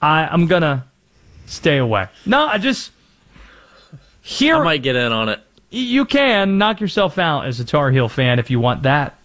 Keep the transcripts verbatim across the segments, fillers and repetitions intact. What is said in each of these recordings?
I, I'm going to stay away. No, I just... Here, I might get in on it. You can knock yourself out as a Tar Heel fan if you want that.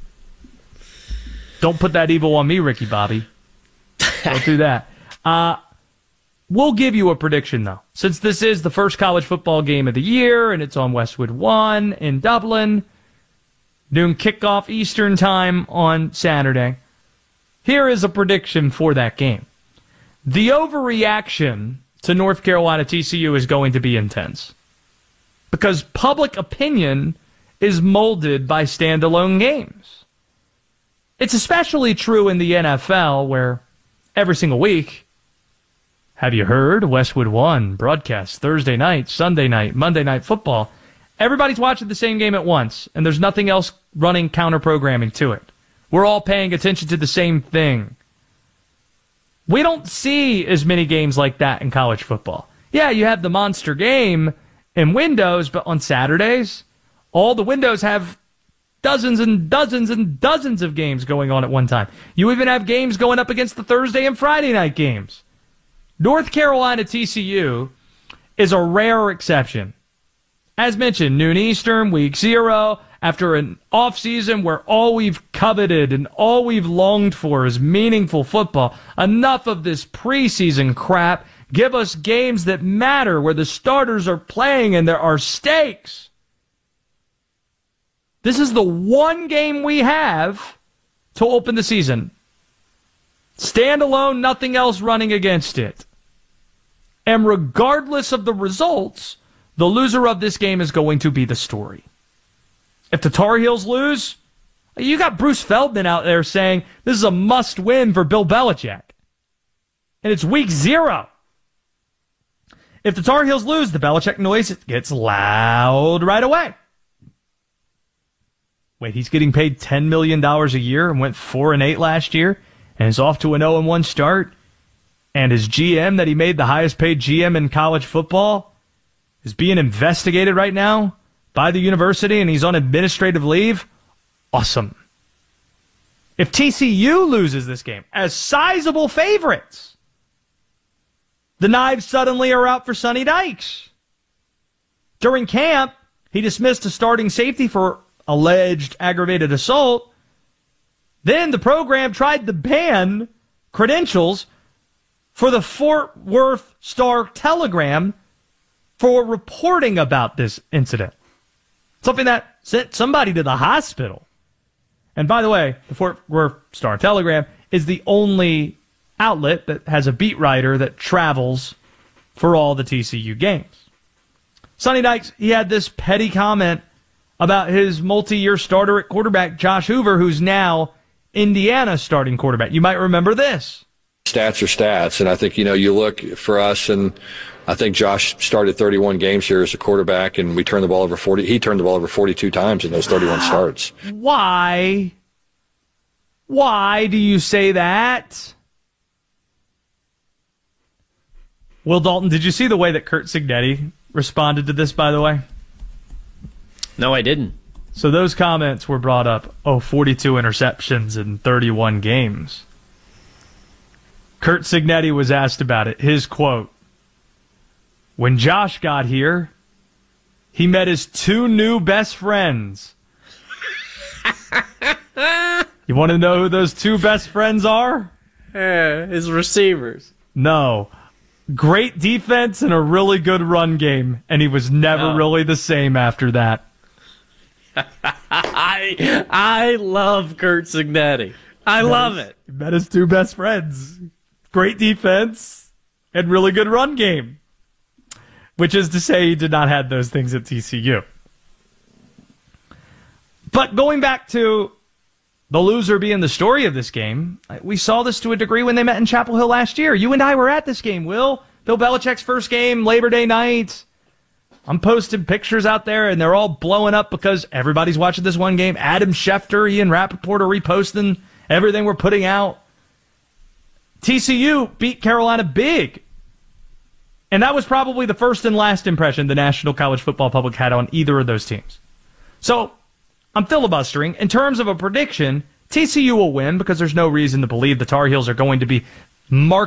Don't put that evil on me, Ricky Bobby. Don't do that. Uh, we'll give you a prediction, though. Since this is the first college football game of the year, and it's on Westwood One in Dublin, noon kickoff Eastern time on Saturday, here is a prediction for that game. The overreaction to North Carolina T C U is going to be intense. Because public opinion is molded by standalone games. It's especially true in the N F L, where every single week, have you heard Westwood One broadcast Thursday night, Sunday night, Monday night football? Everybody's watching the same game at once, and there's nothing else running counter-programming to it. We're all paying attention to the same thing. We don't see as many games like that in college football. Yeah, you have the monster game in windows, but on Saturdays, all the windows have dozens and dozens and dozens of games going on at one time. You even have games going up against the Thursday and Friday night games. North Carolina T C U is a rare exception. As mentioned, noon Eastern, week zero, after an offseason where all we've coveted and all we've longed for is meaningful football. Enough of this preseason crap. Give us games that matter, where the starters are playing and there are stakes. This is the one game we have to open the season. Standalone, nothing else running against it. And regardless of the results, the loser of this game is going to be the story. If the Tar Heels lose, you got Bruce Feldman out there saying this is a must-win for Bill Belichick. And it's week zero. If the Tar Heels lose, the Belichick noise gets loud right away. Wait, he's getting paid ten million dollars a year and went four and eight last year and is off to an oh and one start. And his G M that he made the highest paid G M in college football is being investigated right now by the university, and he's on administrative leave. Awesome. If T C U loses this game as sizable favorites, the knives suddenly are out for Sonny Dykes. During camp, he dismissed a starting safety for alleged aggravated assault. Then the program tried to ban credentials for the Fort Worth Star-Telegram for reporting about this incident. Something that sent somebody to the hospital. And by the way, the Fort Worth Star-Telegram is the only outlet that has a beat writer that travels for all the T C U games. Sonny Dykes, he had this petty comment about his multi-year starter at quarterback, Josh Hoover, who's now Indiana's starting quarterback. You might remember this. Stats are stats, and I think, you know, you look for us, and I think Josh started thirty-one games here as a quarterback, and we turned the ball over forty. He turned the ball over forty-two times in those thirty-one starts. Why? Why do you say that? Will Dalton, did you see the way that Curt Cignetti responded to this, by the way? No, I didn't. So those comments were brought up. Oh, forty-two interceptions in thirty-one games. Curt Cignetti was asked about it. His quote, "When Josh got here, he met his two new best friends." You want to know who those two best friends are? Uh, his receivers. No. Great defense and a really good run game, and he was never oh. really the same after that. I I love Curt Cignetti. I met love his, it. He met his two best friends. Great defense and really good run game. Which is to say he did not have those things at T C U. But going back to the loser being the story of this game, we saw this to a degree when they met in Chapel Hill last year. You and I were at this game, Will. Bill Belichick's first game, Labor Day night. I'm posting pictures out there, and they're all blowing up because everybody's watching this one game. Adam Schefter, Ian Rappaport are reposting everything we're putting out. T C U beat Carolina big. And that was probably the first and last impression the national college football public had on either of those teams. So, I'm filibustering. In terms of a prediction, T C U will win because there's no reason to believe the Tar Heels are going to be markedly